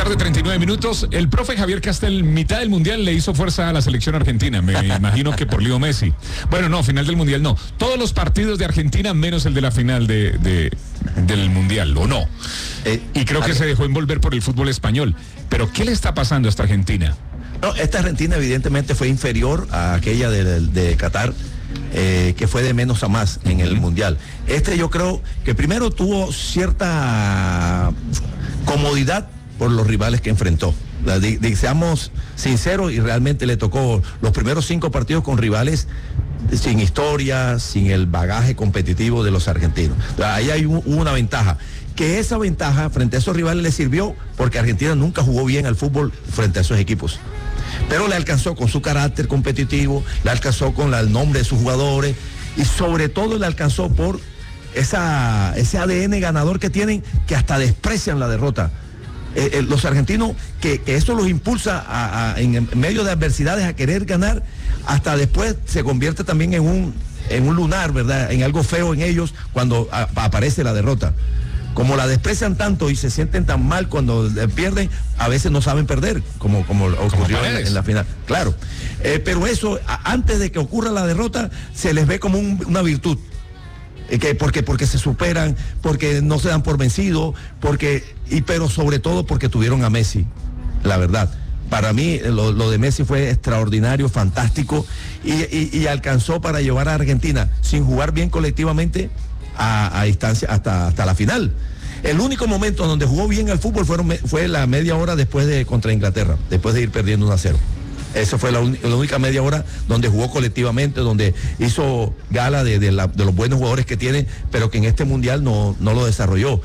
tarde, 39 minutos. El profe Javier Castel, mitad del Mundial, le hizo fuerza a la selección argentina. Me imagino que por Leo Messi. Bueno, no, final del Mundial no. Todos los partidos de Argentina, menos el de la final del Mundial, ¿o no? Y creo que se dejó envolver por el fútbol español. Pero, ¿qué le está pasando a esta Argentina? No, esta Argentina evidentemente fue inferior a aquella de Qatar, que fue de menos a más en el Mundial. Yo creo que primero tuvo cierta comodidad por los rivales que enfrentó. Seamos sinceros, y realmente le tocó los primeros 5 partidos con rivales sin historia, sin el bagaje competitivo de los argentinos. Ahí hay una ventaja. Que esa ventaja frente a esos rivales le sirvió porque Argentina nunca jugó bien al fútbol frente a esos equipos. Pero le alcanzó con su carácter competitivo, le alcanzó con el nombre de sus jugadores y sobre todo le alcanzó por ese ADN ganador que tienen, que hasta desprecian la derrota. Los argentinos, que eso los impulsa en medio de adversidades a querer ganar, hasta después se convierte también en un lunar, ¿verdad? En algo feo en ellos cuando aparece la derrota. Como la desprecian tanto y se sienten tan mal cuando pierden, a veces no saben perder, como ocurrió en la final. Claro. Pero eso, antes de que ocurra la derrota, se les ve como una virtud. Porque se superan, porque no se dan por vencidos, pero sobre todo porque tuvieron a Messi, la verdad. Para mí lo de Messi fue extraordinario, fantástico, y alcanzó para llevar a Argentina, sin jugar bien colectivamente, a distancia hasta la final. El único momento donde jugó bien al fútbol fue la media hora después contra Inglaterra, después de ir perdiendo 1-0. Esa fue la única media hora donde jugó colectivamente, donde hizo gala de los buenos jugadores que tiene, pero que en este mundial no lo desarrolló.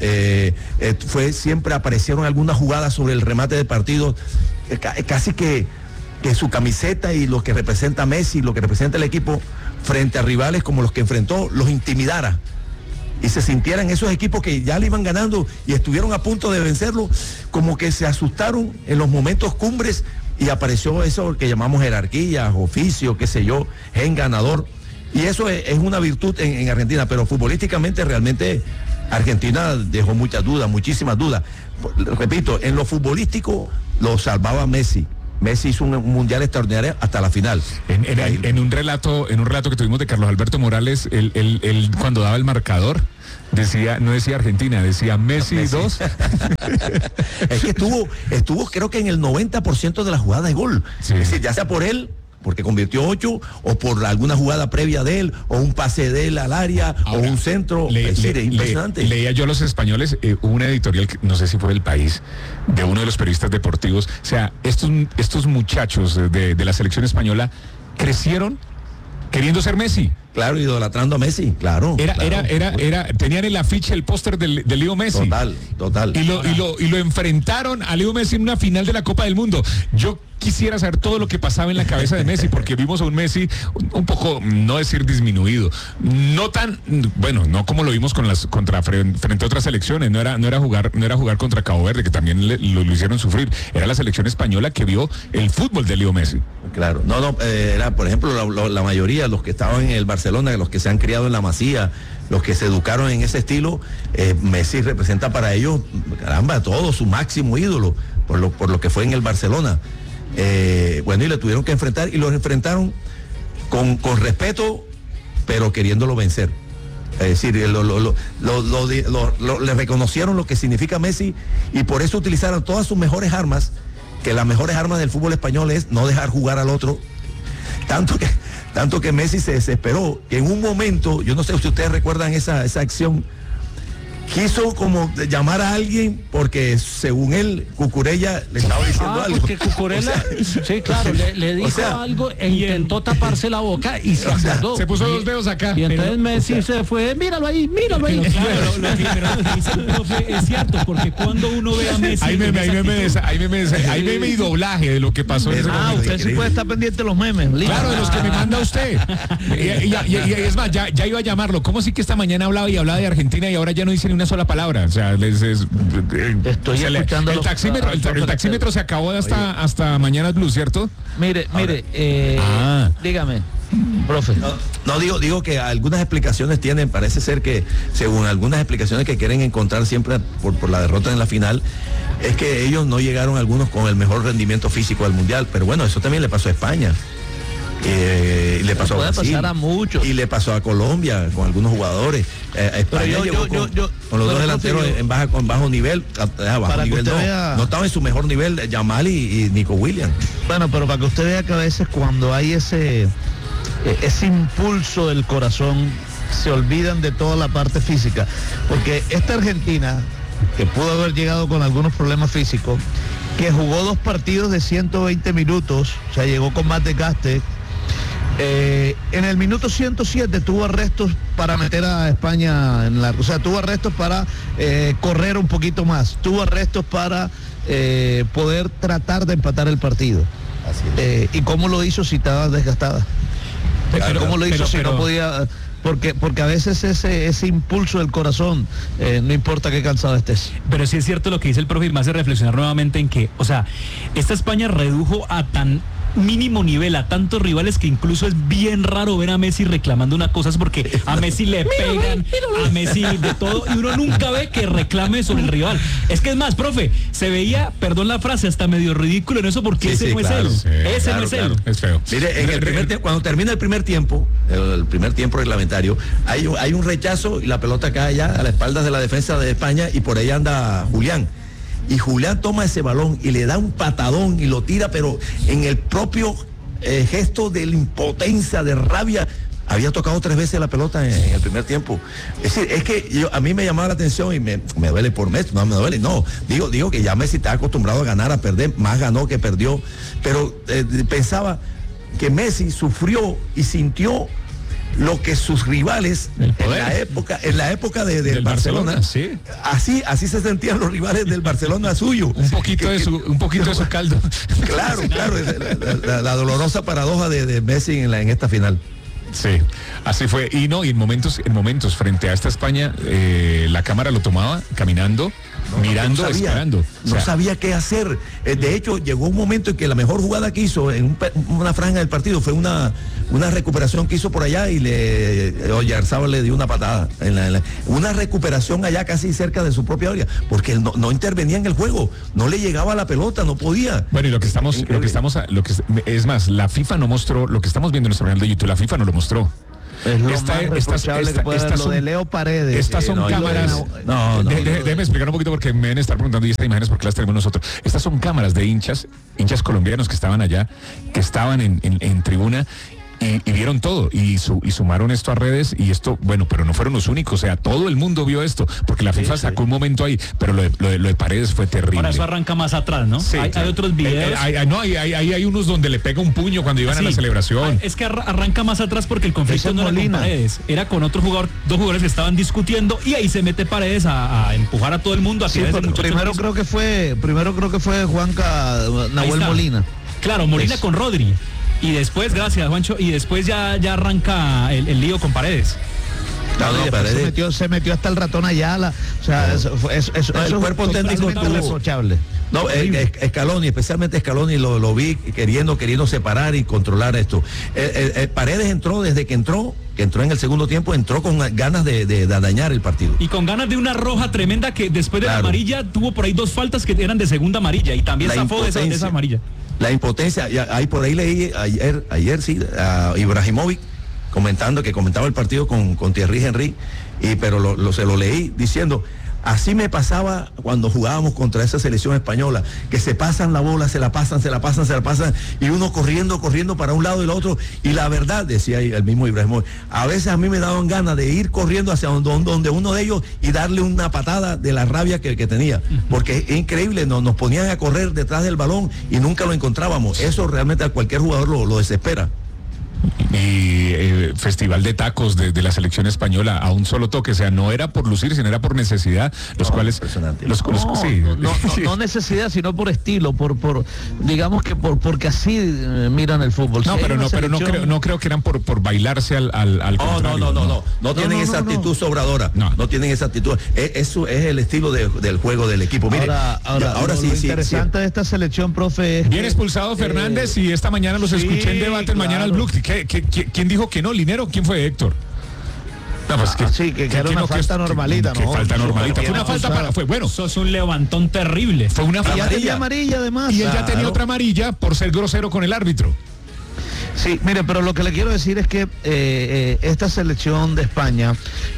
Siempre aparecieron algunas jugadas sobre el remate de partido, casi que su camiseta y lo que representa Messi, lo que representa el equipo frente a rivales como los que enfrentó, los intimidara y se sintieran esos equipos que ya le iban ganando y estuvieron a punto de vencerlo, como que se asustaron en los momentos cumbres y apareció eso que llamamos jerarquía, oficio, qué sé yo, gen ganador, y eso es una virtud en Argentina, pero futbolísticamente realmente Argentina dejó muchas dudas, muchísimas dudas. Repito, en lo futbolístico lo salvaba Messi. Messi hizo un mundial extraordinario hasta la final. En un relato que tuvimos de Carlos Alberto Morales, él cuando daba el marcador, no decía Argentina, decía Messi 2. Es que estuvo creo que en el 90% de las jugadas de gol. Sí. Es decir, ya sea por él, porque convirtió 8, o por alguna jugada previa de él, o un pase de él al área, o un centro. Impresionante. Leía yo a los españoles, hubo una editorial, no sé si fue del País, de uno de los periodistas deportivos. O sea, estos muchachos de la selección española crecieron queriendo ser Messi. Claro, idolatrando a Messi, claro. Tenían el afiche, el póster de Leo Messi. Total. Y lo enfrentaron a Leo Messi en una final de la Copa del Mundo. Yo quisiera saber todo lo que pasaba en la cabeza de Messi, porque vimos a un Messi un poco, no decir disminuido, no tan, bueno, no como lo vimos frente a otras selecciones. No era jugar contra Cabo Verde, que también lo hicieron sufrir. Era la selección española que vio el fútbol de Leo Messi. Claro, era, por ejemplo, la mayoría, los que estaban en el Barcelona, los que se han criado en la Masía, los que se educaron en ese estilo, Messi representa para ellos, caramba, todo su máximo ídolo, por lo que fue en el Barcelona. Y le tuvieron que enfrentar, y los enfrentaron con respeto, pero queriéndolo vencer. Es decir, le reconocieron lo que significa Messi, y por eso utilizaron todas sus mejores armas, que las mejores armas del fútbol español es no dejar jugar al otro. Tanto que Messi se desesperó, que en un momento, yo no sé si ustedes recuerdan esa acción, quiso como llamar a alguien porque según él Cucurella le estaba diciendo algo. Porque Cucurella, sí, claro, le dijo algo e intentó taparse la boca y se acordó. Se puso los dedos acá. Y entonces Messi se fue, míralo ahí. Pero claro, lo que dice el profe es cierto, porque cuando uno ve a Messi... Hay meme y doblaje de lo que pasó en ese momento. Usted sí puede estar pendiente de los memes. Claro, de los que me manda usted. Y es más, ya iba a llamarlo. ¿Cómo sí que esta mañana hablaba de Argentina y ahora ya no dice ni una sola palabra? O sea, estoy escuchando el taxímetro se acabó hasta Mañanas Blue, ¿cierto? Mire, dígame. Profe. No, digo que algunas explicaciones tienen, parece ser que según algunas explicaciones que quieren encontrar siempre por la derrota en la final, es que ellos no llegaron algunos con el mejor rendimiento físico del Mundial, pero bueno, eso también le pasó a España. Le pasó a Brasil, pasar a muchos. Y le pasó a Colombia con algunos jugadores. España llegó con los dos delanteros con bajo nivel. No estaba en su mejor nivel Yamal y Nico Williams. Bueno, pero para que usted vea que a veces cuando hay ese impulso del corazón, se olvidan de toda la parte física. Porque esta Argentina, que pudo haber llegado con algunos problemas físicos, que jugó 2 partidos de 120 minutos, o sea, llegó con más desgaste. En el minuto 107 tuvo arrestos para meter a España o sea, tuvo arrestos para correr un poquito más, tuvo arrestos para poder tratar de empatar el partido. Así es. ¿Y cómo lo hizo si estaba desgastada? ¿Cómo lo hizo si no podía? Porque a veces ese impulso del corazón, no importa qué cansado estés. Pero sí es cierto lo que dice el profe y me hace reflexionar nuevamente en que, o sea, esta España redujo a tan mínimo nivel a tantos rivales que incluso es bien raro ver a Messi reclamando una cosa, es porque a Messi le pegan, a Messi de todo, y uno nunca ve que reclame sobre el rival. Es que es más, profe, se veía, perdón la frase, hasta medio ridículo en eso, porque ese no es él. Ese no es él. Es feo. Mire, en el primer tiempo, cuando termina el primer tiempo reglamentario, hay un rechazo y la pelota cae allá a la espalda de la defensa de España y por ahí anda Julián. Y Julián toma ese balón y le da un patadón y lo tira, pero en el propio gesto de la impotencia, de rabia. Había tocado 3 veces la pelota en el primer tiempo. Es decir, es que a mí me llamaba la atención y me duele por Messi, no me duele, no. Digo que ya Messi está acostumbrado a ganar, a perder, más ganó que perdió. Pero pensaba que Messi sufrió y sintió lo que sus rivales en la época del Barcelona, sí. Así se sentían los rivales del Barcelona suyo. Un poquito de su caldo. Claro, la dolorosa paradoja de Messi en esta final. Sí, así fue. Y en momentos frente a esta España, la cámara lo tomaba caminando, mirando, esperando. No sabía qué hacer. De hecho, llegó un momento en que la mejor jugada que hizo en una franja del partido fue una recuperación que hizo por allá y Oyarzábal le dio una patada. Una recuperación allá casi cerca de su propia área, porque él no intervenía en el juego, no le llegaba la pelota, no podía. Bueno, y es más, la FIFA no mostró, lo que estamos viendo en nuestro canal de YouTube, la FIFA no lo mostró. Es lo más reprochable que puede haber, lo de Leo Paredes. Estas son cámaras. Déjeme explicar un poquito porque me deben estar preguntando, y estas imágenes porque las tenemos nosotros. Estas son cámaras de hinchas colombianos que estaban allá, que estaban en tribuna. Y vieron todo y sumaron esto a redes y esto, bueno, pero no fueron los únicos, o sea, todo el mundo vio esto, porque la FIFA sacó un momento ahí, pero lo de Paredes fue terrible. Ahora eso arranca más atrás, ¿no? Sí, hay otros videos. Hay unos donde le pega un puño cuando iban a la celebración. Es que arranca más atrás porque el conflicto no era con Paredes, era con otro jugador, 2 jugadores que estaban discutiendo y ahí se mete Paredes a empujar a todo el mundo. Primero creo que fue Juanca Nahuel Molina. Claro, Molina con Rodri. Y después, gracias Juancho, y después ya arranca el lío con Paredes. Paredes se metió hasta el ratón Ayala. O sea, el cuerpo técnico estuvo reprochable. No, Scaloni, especialmente Scaloni lo vi queriendo separar y controlar esto. Paredes entró desde que entró en el segundo tiempo, entró con ganas de dañar el partido. Y con ganas de una roja tremenda que después de la amarilla tuvo por ahí 2 faltas que eran de segunda amarilla y también zafó de esa amarilla. La impotencia, por ahí leí ayer sí, a Ibrahimovic comentaba el partido con Thierry Henry, pero se lo leí diciendo, así me pasaba cuando jugábamos contra esa selección española, que se pasan la bola, se la pasan, y uno corriendo para un lado y el otro, y la verdad, decía el mismo Ibrahimovic, a veces a mí me daban ganas de ir corriendo hacia donde uno de ellos y darle una patada de la rabia que tenía, porque es increíble, nos ponían a correr detrás del balón y nunca lo encontrábamos. Eso realmente a cualquier jugador lo desespera. Y festival de tacos de la selección española a un solo toque, o sea, no era por lucir, sino era por necesidad, no necesidad, sino por estilo, digamos que porque así miran el fútbol. No creo que eran por bailarse al contrario. No tienen esa actitud sobradora, no tienen esa actitud, eso es el estilo del juego del equipo. Mire, ahora sí, interesante de esta selección, profe, bien expulsado Fernández y esta mañana los escuché en debate, mañana el Blue. ¿Qué ¿Quién dijo que no? ¿Linero? ¿Quién fue, Héctor? No, pues sí, que era una falta normalita, ¿no? Falta normalita. Fue una falta bueno. Eso es un levantón terrible. Fue una falta amarilla además. Y él ya tenía otra amarilla por ser grosero con el árbitro. Sí, mire, pero lo que le quiero decir es que esta selección de España,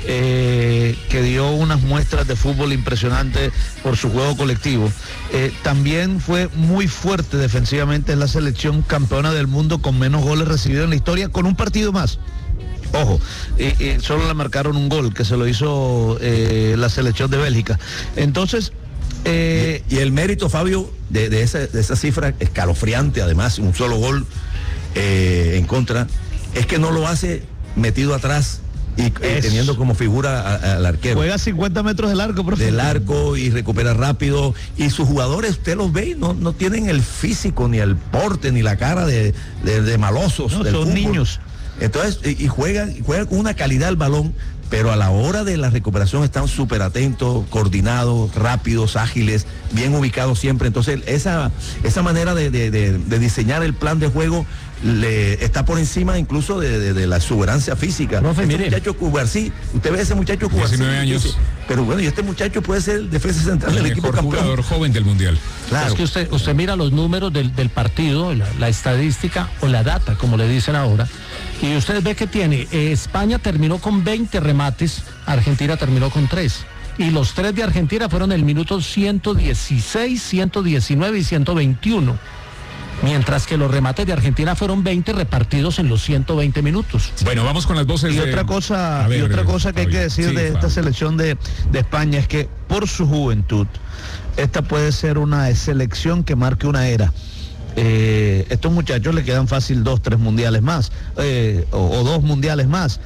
que dio unas muestras de fútbol impresionantes por su juego colectivo, también fue muy fuerte defensivamente. Es la selección campeona del mundo con menos goles recibidos en la historia, con un partido más. Ojo, solo le marcaron un gol, que se lo hizo la selección de Bélgica. Entonces... y el mérito, Fabio, de esa cifra escalofriante, además, un solo gol en contra, es que no lo hace metido atrás y teniendo como figura al arquero. Juega 50 metros del arco, profe. Del arco y recupera rápido. Y sus jugadores, usted los ve, no tienen el físico, ni el porte, ni la cara de malosos. No, del son fútbol. Niños. Entonces, y juegan con una calidad el balón, pero a la hora de la recuperación están súper atentos, coordinados, rápidos, ágiles, bien ubicados siempre. Entonces, esa manera de diseñar el plan de juego le está por encima incluso de la exuberancia física. Profe, este mire. muchacho Cubarsí, usted ve a ese muchacho Cubarsí, 19 años. pero bueno, y este muchacho puede ser el defensa central del equipo mejor campeón. jugador joven del mundial. Claro. Es que usted mira los números del partido, la estadística o la data, como le dicen ahora, y usted ve que tiene, España terminó con 20 remates, Argentina terminó con 3. Y los 3 de Argentina fueron el minuto 116, 119 y 121. Mientras que los remates de Argentina fueron 20 repartidos en los 120 minutos. Bueno, vamos con las voces. Y otra cosa que hay que decir de esta selección de España es que por su juventud, esta puede ser una selección que marque una era. Estos muchachos le quedan fácil 2, 3 mundiales más, o 2 mundiales más,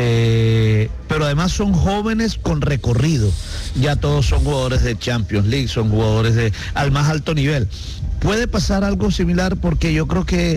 pero además son jóvenes con recorrido. Ya todos son jugadores de Champions League, son jugadores al más alto nivel. Puede pasar algo similar porque yo creo que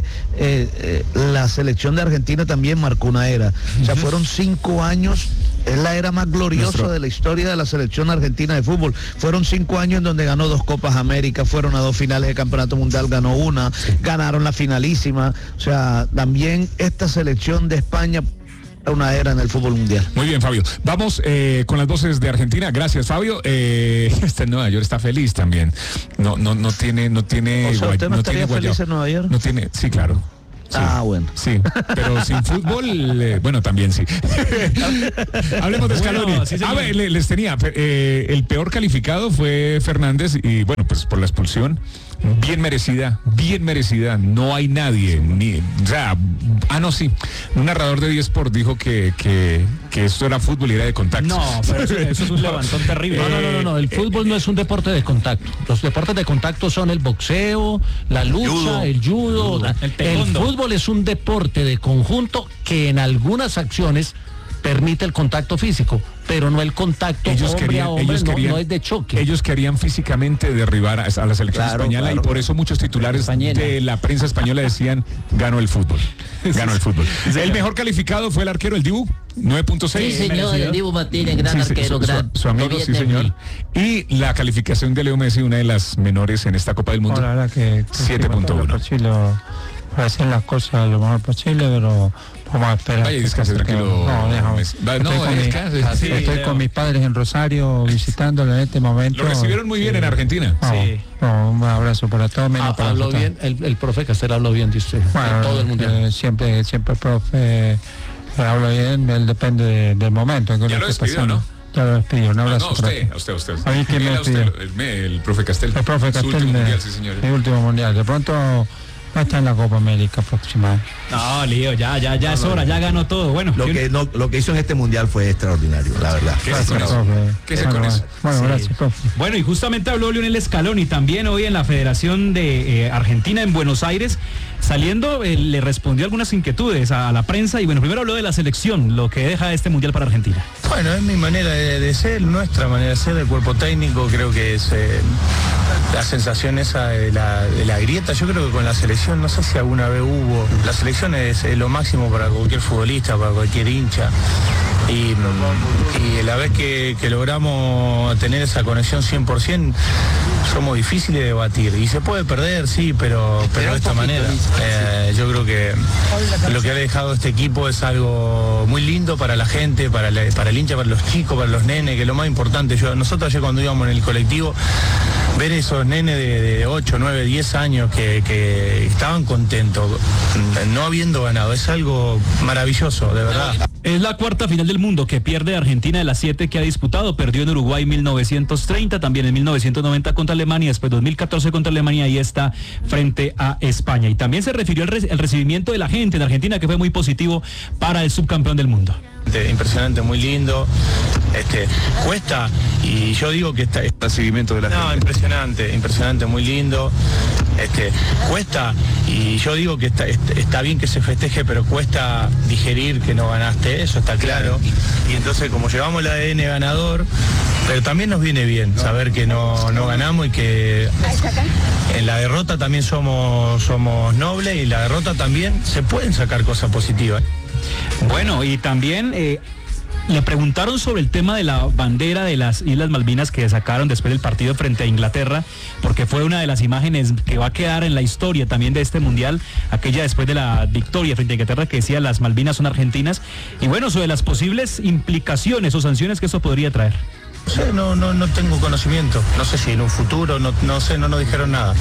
la selección de Argentina también marcó una era. O sea, fueron 5 años, es la era más gloriosa de la historia de la selección argentina de fútbol. Fueron 5 años en donde ganó 2 Copas América, fueron a 2 finales de Campeonato Mundial, ganó una, ganaron la finalísima. O sea, también esta selección de España una era en el fútbol mundial. Muy bien, Fabio. Vamos con las voces de Argentina. Gracias, Fabio. Este en Nueva York está feliz también. No tiene. O sea, ¿usted no estaría feliz en Nueva York? No tiene, sí, claro. Sí, bueno. Sí, pero sin fútbol, bueno, también sí. Hablemos de Scaloni. Bueno, sí, a ver, les tenía, el peor calificado fue Fernández y bueno, pues por la expulsión. Bien merecida, no hay nadie, sí, un narrador de 10 Sport dijo que esto era fútbol y era de contacto. No, pero eso es un levantón terrible. No, el fútbol no es un deporte de contacto. Los deportes de contacto son el boxeo, la lucha, el judo. El fútbol es un deporte de conjunto que en algunas acciones permite el contacto físico, pero no el contacto hombre a hombre, no es de choque. Ellos querían físicamente derribar a la selección española y por eso muchos titulares de la prensa española decían, ganó el fútbol. El mejor calificado fue el arquero, el Dibu, 9.6. Sí, señor, el Dibu Martínez, gran arquero, su amigo, sí, señor. Y la calificación de Leo Messi, una de las menores en esta Copa del Mundo, la verdad que 7.1. Para hacer las cosas lo mejor posible, pero vamos a esperar. Vaya, descanse tranquilo. Estoy con mis padres en Rosario visitándolo en este momento. Lo recibieron muy bien en Argentina. Sí. Un abrazo para todos. Habló bien, el profe Castel habló bien de usted. Bueno, todo el mundial. Siempre el profe habla bien, él depende del momento en que ya lo despidió, ¿no? Ya lo despidió, un abrazo. A usted. A mí quién me despidió. El profe Castel. El profe Castel. Su último mundial, sí, señor. El último mundial. De pronto va a estar en la Copa América próxima. No, Lío, ya es hora, ya ganó todo. Bueno, Lo que hizo en este mundial fue extraordinario, la verdad. ¿Qué se con eso? Bueno, gracias, profe. Bueno, y justamente habló Lionel Scaloni también hoy en la Federación de Argentina en Buenos Aires. Saliendo, le respondió algunas inquietudes a la prensa y bueno, primero habló de la selección, lo que deja este mundial para Argentina. Bueno, es mi manera de ser, nuestra manera de ser, del cuerpo técnico, creo que es la sensación esa de la grieta. Yo creo que con la selección, no sé si alguna vez hubo, la selección es lo máximo para cualquier futbolista, para cualquier hincha. y la vez que logramos tener esa conexión 100%, somos difíciles de batir. Y se puede perder, sí, pero de esta manera. Yo creo que lo que ha dejado este equipo es algo muy lindo para la gente, para el hincha, para los chicos, para los nenes, que es lo más importante. Nosotros ayer cuando íbamos en el colectivo, ver esos nenes de 8, 9, 10 años que estaban contentos, no habiendo ganado, es algo maravilloso, de verdad. Es la cuarta final del mundo que pierde Argentina de las 7 que ha disputado. Perdió en Uruguay en 1930, también en 1990 contra Alemania, después 2014 contra Alemania y está frente a España. Y también se refirió al recibimiento de la gente en Argentina, que fue muy positivo para el subcampeón del mundo. Impresionante, muy lindo. Cuesta, y yo digo que está recibimiento de la gente. Impresionante, muy lindo. Cuesta, y yo digo que está bien que se festeje, pero cuesta digerir que no ganaste, eso está claro. Y entonces, como llevamos el ADN ganador, pero también nos viene bien saber que no ganamos y que en la derrota también somos nobles, y en la derrota también se pueden sacar cosas positivas. Bueno, y también le preguntaron sobre el tema de la bandera de las Islas Malvinas que sacaron después del partido frente a Inglaterra, porque fue una de las imágenes que va a quedar en la historia también de este mundial, aquella después de la victoria frente a Inglaterra que decía las Malvinas son argentinas, y bueno, sobre las posibles implicaciones o sanciones que eso podría traer. No tengo conocimiento, no sé si en un futuro, no sé, no nos dijeron nada.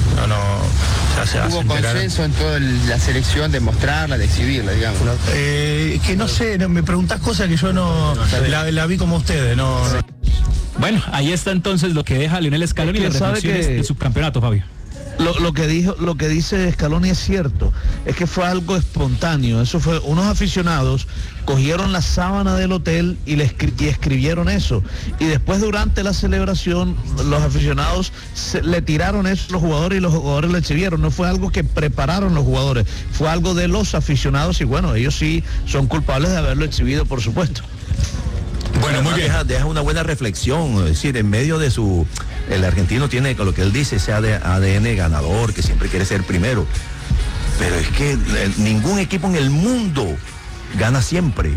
Hubo consenso en toda la selección de mostrarla, de exhibirla, digamos. Que no sé, me preguntás cosas que yo no la vi como ustedes, no. Bueno, ahí está entonces lo que deja Lionel Scaloni y las reflexiones del subcampeonato, Fabio. Lo que dice Scaloni es cierto, es que fue algo espontáneo. Eso fue, unos aficionados cogieron la sábana del hotel y escribieron eso, y después durante la celebración los aficionados le tiraron eso a los jugadores y los jugadores lo exhibieron. No fue algo que prepararon los jugadores, fue algo de los aficionados, y bueno, ellos sí son culpables de haberlo exhibido, por supuesto. Bueno, muy bien. Deja una buena reflexión, es decir, en medio de el argentino tiene lo que él dice, ese ADN ganador, que siempre quiere ser primero, pero es que ningún equipo en el mundo gana siempre.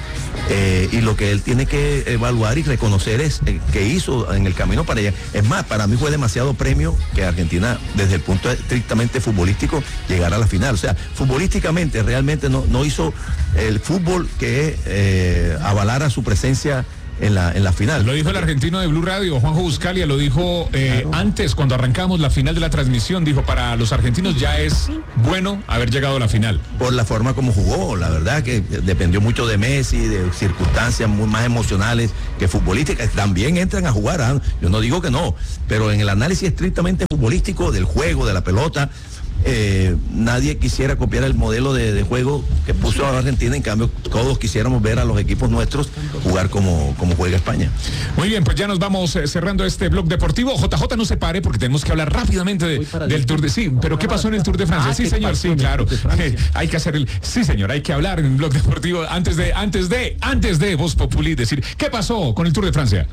Y lo que él tiene que evaluar y reconocer es que hizo en el camino para allá. Es más, para mí fue demasiado premio que Argentina, desde el punto estrictamente futbolístico, llegara a la final. O sea, futbolísticamente realmente no hizo el fútbol que avalara su presencia en la final. Lo dijo el argentino de Blue Radio, Juanjo Buscalia, lo dijo antes, cuando arrancamos la final de la transmisión, dijo, para los argentinos ya es bueno haber llegado a la final. Por la forma como jugó, la verdad que dependió mucho de Messi, de circunstancias muy más emocionales que futbolísticas, también entran a jugar, yo no digo que no, pero en el análisis estrictamente futbolístico del juego, de la pelota, nadie quisiera copiar el modelo de juego que puso a Argentina. En cambio, todos quisiéramos ver a los equipos nuestros jugar como juega España. Muy bien, pues ya nos vamos cerrando este blog deportivo. JJ, no se pare porque tenemos que hablar rápidamente del Tour de... Sí, pero ¿qué pasó en el Tour de Francia? Sí, señor, sí, claro. Hay que hacer sí, señor, hay que hablar en el blog deportivo antes de Voz Populi, decir, ¿qué pasó con el Tour de Francia?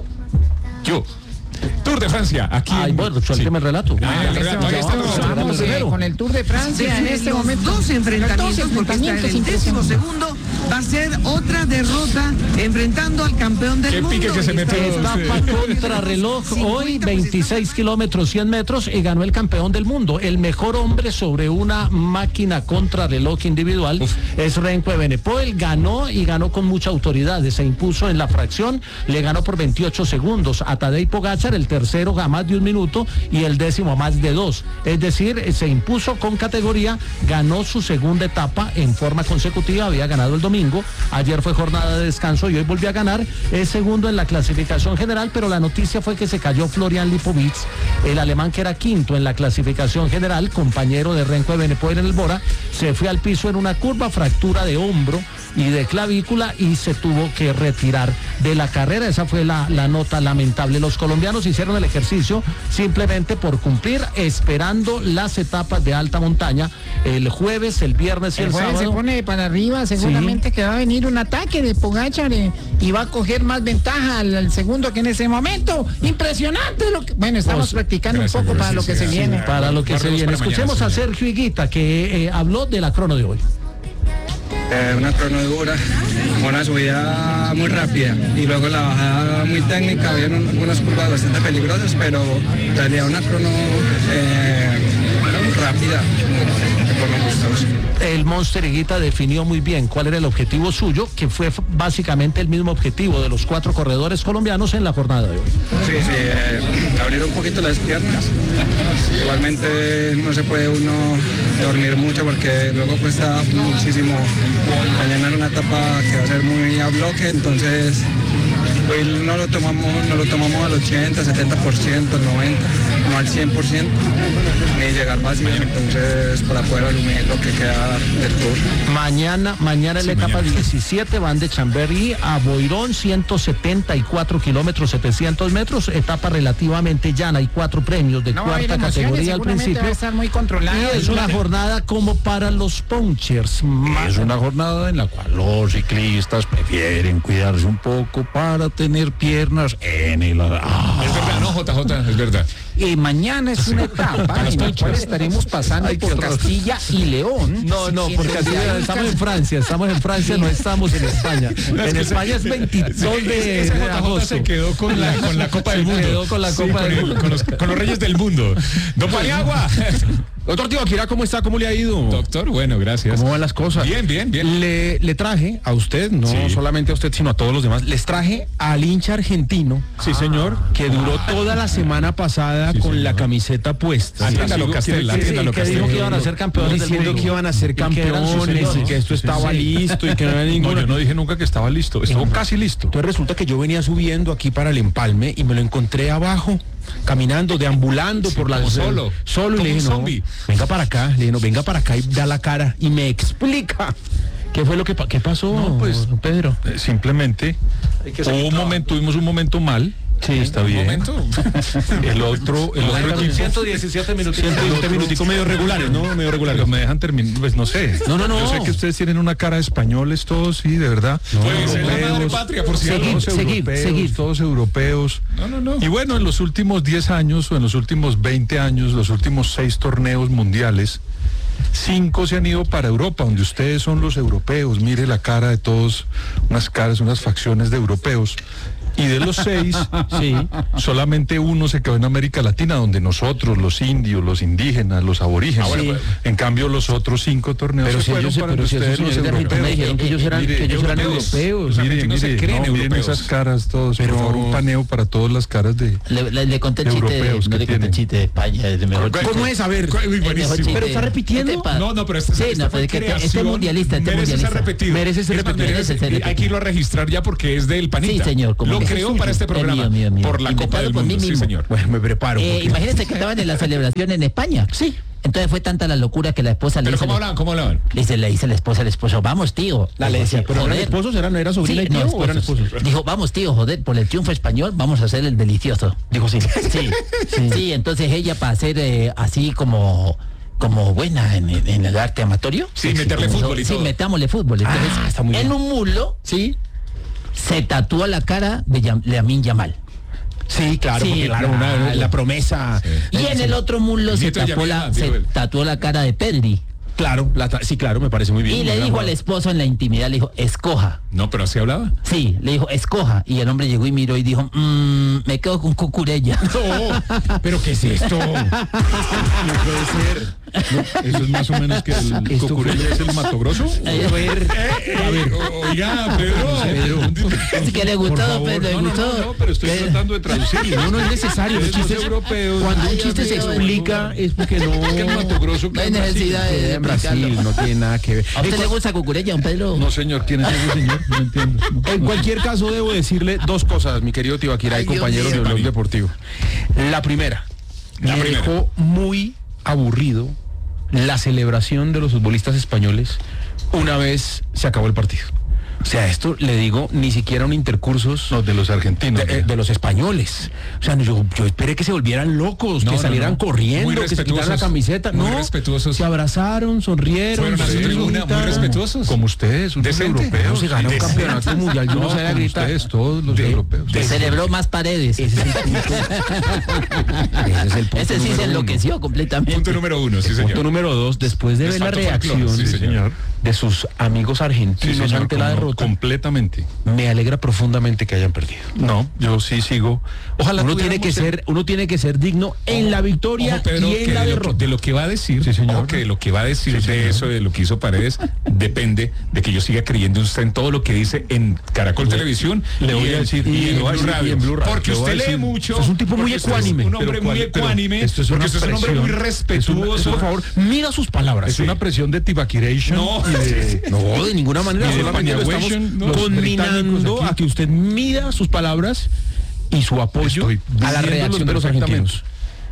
Tour de Francia, aquí. Bueno, suélteme el relato. Vamos con el Tour de Francia en este momento. Dos enfrentamientos, porque hasta el 12º va a ser otra derrota enfrentando al campeón del mundo. Qué pique que se metió. Etapa contrarreloj hoy, 26 kilómetros, 100 metros, y ganó el campeón del mundo. El mejor hombre sobre una máquina contrarreloj individual es Remco Evenepoel. Ganó y ganó con mucha autoridad. Se impuso en la fracción, le ganó por 28 segundos a Tadej Pogačar, el tercero a más de 1 minuto y el décimo a más de 2. Es decir, se impuso con categoría, ganó su segunda etapa en forma consecutiva, había ganado el domingo, ayer fue jornada de descanso y hoy volvió a ganar, es segundo en la clasificación general, pero la noticia fue que se cayó Florian Lipovic, el alemán que era quinto en la clasificación general, compañero de Remco Evenepoel en el Bora, se fue al piso en una curva, fractura de hombro y de clavícula y se tuvo que retirar de la carrera. Esa fue la nota lamentable. Los colombianos hicieron el ejercicio simplemente por cumplir, esperando las etapas de alta montaña el jueves, el viernes y el sábado. Se pone para arriba, seguramente que va a venir un ataque de Pogačar y va a coger más ventaja al segundo que en ese momento. Impresionante bueno, estamos practicando un poco para lo que se viene. Para lo que se viene. Escuchemos a Sergio Higuita, que habló de la crono de hoy. una crono dura, una subida muy rápida y luego la bajada muy técnica, había unas curvas bastante peligrosas, pero en realidad una crono rápida, por lo gustoso. El Monster Higuita definió muy bien cuál era el objetivo suyo, que fue básicamente el mismo objetivo de los 4 corredores colombianos en la jornada de hoy. Sí, abrir un poquito las piernas. Igualmente no se puede uno dormir mucho porque luego cuesta muchísimo mañana una etapa que va a ser muy a bloque, entonces hoy no lo tomamos al 80, 70%, 90%, no al 100%, ni llegar fácil, entonces para poder asumir lo que queda del tour. Mañana en la etapa 17 van de Chamberí a Boirón, 174 kilómetros, 700 metros, etapa relativamente llana, hay 4 premios de cuarta categoría al principio. Va a estar muy controlado. Y es una jornada como para los punchers. Es una jornada en la cual los ciclistas prefieren cuidarse un poco para tener piernas en el... Es verdad, no, JJ, es verdad. Mañana es una etapa en la cual estaremos pasando por Castilla y León. No, porque estamos en Francia, no estamos en España. En España es 22 de agosto. Se quedó con la Copa del Mundo. Se quedó con la Copa del Mundo. Con los reyes del mundo. Don Paniagua. Doctor Tibaquirá, ¿cómo está? ¿Cómo le ha ido? Doctor, bueno, gracias. ¿Cómo van las cosas? Bien. Le traje a usted, no solamente a usted, sino a todos los demás, les traje al hincha argentino. Sí, señor. Que duró toda la semana pasada con la camiseta puesta. Atiéndalo, Castella. Que dijo que iban a ser campeones diciendo que iban a ser campeones y que esto estaba listo y que no había ninguno. No, yo no dije nunca que estaba listo. Estuvo casi listo. Entonces resulta que yo venía subiendo aquí para el empalme y me lo encontré abajo, caminando, deambulando por la... Solo y le dije, no, venga para acá. Le dije, no, venga para acá y da la cara y me explica qué fue lo que pasó. No, pues, Pedro. Simplemente tuvimos un momento mal. Sí, está bien. Un momento. El otro 117 minutos. 120 minuticos medio regulares, ¿no? Medio regulares. Pero me dejan terminar, pues no sé. No. Yo sé que ustedes tienen una cara de españoles todos, sí, de verdad. Pues es la madre patria, por cierto. Todos europeos. No. Y bueno, en los últimos 10 años o en los últimos 20 años, los últimos 6 torneos mundiales, 5 se han ido para Europa, donde ustedes son los europeos. Mire la cara de todos, unas facciones de europeos. Y de los 6, solamente 1 se quedó en América Latina, donde nosotros, los indios, los indígenas, los aborígenes. En cambio, los otros 5 torneos se fueron para ustedes, los europeos. Me dijeron que ellos eran europeos. Miren esas caras todos. Por favor, un paneo para todas las caras de le conté el chiste, no le conté el chiste de España. Es el mejor ¿Cómo es? A ver, pero está repitiendo. No, pero este mundialista. Merece ser repetido. Merece ser repetido. Hay que irlo a registrar ya porque es del Panita. Sí, señor. Lo creó para este programa. Mío. Por la Copa del Mundo. Sí, señor. Bueno, me preparo. Imagínense que estaban en la celebración en España. Sí. Entonces fue tanta la locura que la esposa le dice... ¿Cómo hablaban? Le dice la esposa al esposo, vamos, tío. Le decía, pero ¿eran esposos? ¿No era sobrina y tío o eran esposos? Dijo, vamos, tío, joder, por el triunfo español vamos a hacer el delicioso. Dijo, sí. Sí, entonces ella para hacer así como buena en el arte amatorio. Sí, meterle fútbol y todo. Sí, metámosle fútbol. Entonces, está muy bien. En un mulo, se tatuó la cara de Lamine Yamal. Sí, claro, porque la promesa. Sí. Y en el otro muslo se tatuó la cara de Pedri. Claro, claro, me parece muy bien. Y le dijo al esposo en la intimidad, le dijo, escoja. No, pero así hablaba. Sí, le dijo, escoja. Y el hombre llegó y miró y dijo, me quedo con Cucurella. No, pero ¿qué es esto? No puede ser. No, eso es más o menos que el Cucurella es el Mato Grosso. A ver, oiga, Pedro. Es que le gustó, Pedro, le gustó. No, pero estoy tratando de traducirlo. No es necesario. Los chistes europeos. Cuando un chiste se explica es porque no. Es que el Mato Grosso no hay necesidad de Brasil, no tiene nada que ver. ¿A usted le gusta Cucurella, don Pedro? No, señor, ¿quién es ese señor? No entiendo. En cualquier caso, debo decirle 2 cosas, mi querido Tibaquirá y compañeros del Blog Deportivo. La primera, me dejó muy aburrido la celebración de los futbolistas españoles una vez se acabó el partido. O sea, esto le digo, ni siquiera un intercursos de los argentinos, de los españoles. O sea, yo esperé que se volvieran locos, que salieran corriendo, que se quitaran la camiseta. Muy respetuosos. Se abrazaron, sonrieron. Fueron a la tribuna, muy respetuosos. Como ustedes, unos europeos. Se ganó un campeonato mundial, yo no sé de gritar. Ustedes, todos los europeos. Que celebró más Paredes. Ese es el punto. Ese sí se enloqueció completamente. Punto número 1, sí, señor. Punto número 2, después de ver la reacción de sus amigos argentinos ante la derrota. Completamente. Me alegra profundamente que hayan perdido. No, yo sí sigo. Ojalá uno tiene que ser digno en la victoria Pedro, y en la derrota. De lo que va a decir, que lo que va a decir de eso, de lo que hizo Paredes, depende de que yo siga creyendo usted en todo lo que dice en Caracol Televisión le voy a decir y en Blue Radio. Porque usted lee mucho. Es un tipo muy ecuánime. Un hombre muy ecuánime. Porque usted es un hombre muy respetuoso. Por favor, mida sus palabras. Es una presión de tibaquiration. No, de ninguna manera. Solamente lo estamos conminando a que usted mida sus palabras y su apoyo a la reacción de los argentinos.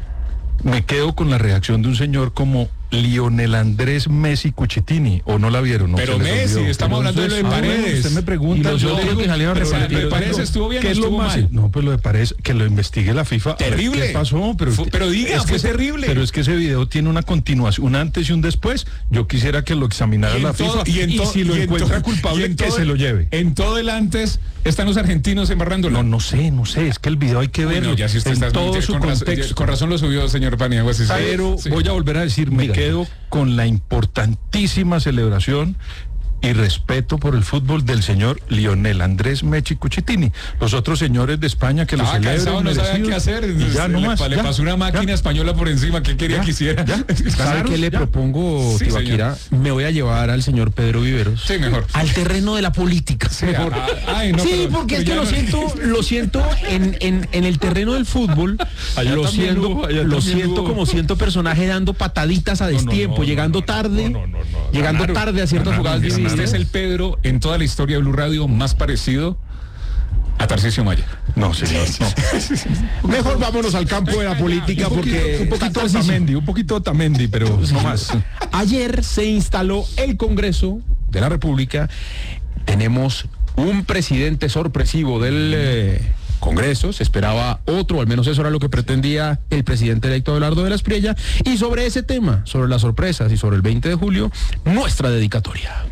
Me quedo con la reacción de un señor como Lionel Andrés Messi Cuchitini, o no la vieron. No, pero Messi, estamos hablando de lo de Paredes. Usted me pregunta, yo digo que salieron lo de Paredes estuvo bien, ¿qué es lo mal? No, pues lo de Paredes, que lo investigue la FIFA. Terrible. ¿Qué pasó? Pero diga, fue terrible. Pero es que ese video tiene una continuación, un antes y un después. Yo quisiera que lo examinara la FIFA y si lo encuentra culpable, que se lo lleve. En todo el antes están los argentinos embarrándola. No sé, es que el video hay que verlo. Ya si usted está todo su contexto. Con razón lo subió, señor Paniagua. Pero voy a volver a decir, me quedo con la importantísima celebración y respeto por el fútbol del señor Lionel Andrés Messi Cuchitini. Los otros señores de España que lo celebran, no sabían qué hacer. Ya no más. Le pasó una máquina española por encima. ¿Qué quería que hiciera? ¿Sabe qué le propongo, Tibaquira? Me voy a llevar al señor Pedro Viveros. Sí, mejor. Al terreno de la política. Mejor. Porque es que lo siento en el terreno del fútbol. Lo siento como siento personaje dando pataditas a destiempo, llegando tarde a ciertas jugadas. Este es el Pedro en toda la historia de Blue Radio más parecido a Tarcisio Maya. No, señor, no. Mejor vámonos al campo de la política porque un poquito Otamendi, pero no más. Ayer se instaló el Congreso de la República. Tenemos un presidente sorpresivo del Congreso, se esperaba otro, al menos eso era lo que pretendía el presidente electo Abelardo de la Espriella, y sobre ese tema, sobre las sorpresas y sobre el 20 de julio, nuestra dedicatoria.